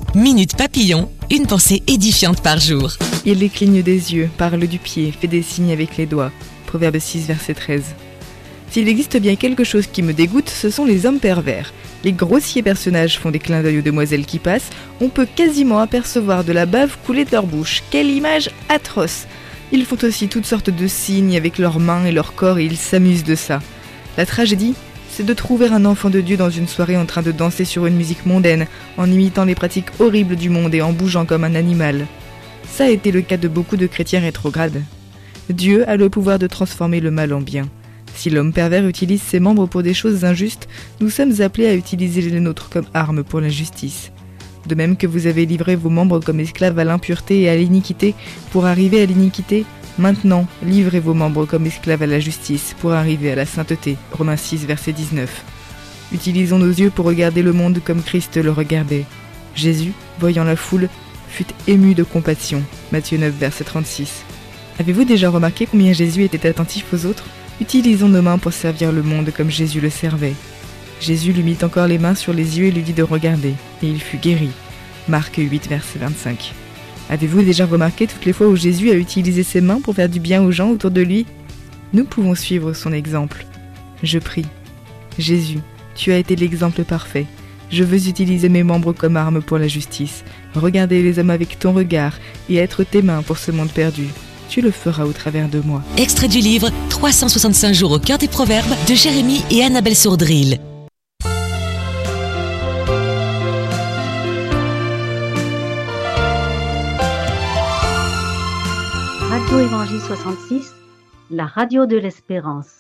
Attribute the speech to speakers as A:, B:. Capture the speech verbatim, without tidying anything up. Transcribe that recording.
A: Minute Papillon, une pensée édifiante par jour.
B: Il les cligne des yeux, parle du pied, fait des signes avec les doigts. Proverbe six, verset treize. S'il existe bien quelque chose qui me dégoûte, ce sont les hommes pervers. Les grossiers personnages font des clins d'œil aux demoiselles qui passent. On peut quasiment apercevoir de la bave couler de leur bouche. Quelle image atroce! Ils font aussi toutes sortes de signes avec leurs mains et leur corps et ils s'amusent de ça. La tragédie, c'est de trouver un enfant de Dieu dans une soirée en train de danser sur une musique mondaine, en imitant les pratiques horribles du monde et en bougeant comme un animal. Ça a été le cas de beaucoup de chrétiens rétrogrades. Dieu a le pouvoir de transformer le mal en bien. Si l'homme pervers utilise ses membres pour des choses injustes, nous sommes appelés à utiliser les nôtres comme armes pour la justice. De même que vous avez livré vos membres comme esclaves à l'impureté et à l'iniquité pour arriver à l'iniquité, maintenant, livrez vos membres comme esclaves à la justice pour arriver à la sainteté. Romains six, verset dix-neuf. Utilisons nos yeux pour regarder le monde comme Christ le regardait. Jésus, voyant la foule, fut ému de compassion. Matthieu neuf, verset trente-six. Avez-vous déjà remarqué combien Jésus était attentif aux autres ? Utilisons nos mains pour servir le monde comme Jésus le servait. Jésus lui mit encore les mains sur les yeux et lui dit de regarder, et il fut guéri. Marc huit, verset vingt-cinq. Avez-vous déjà remarqué toutes les fois où Jésus a utilisé ses mains pour faire du bien aux gens autour de lui ? Nous pouvons suivre son exemple. Je prie. Jésus, tu as été l'exemple parfait. Je veux utiliser mes membres comme armes pour la justice. Regarder les hommes avec ton regard et être tes mains pour ce monde perdu. Tu le feras au travers de moi.
A: Extrait du livre trois cent soixante-cinq jours au cœur des proverbes de Jérémie et Annabelle Sourdril.
C: Radio Évangile soixante-six, la radio de l'espérance.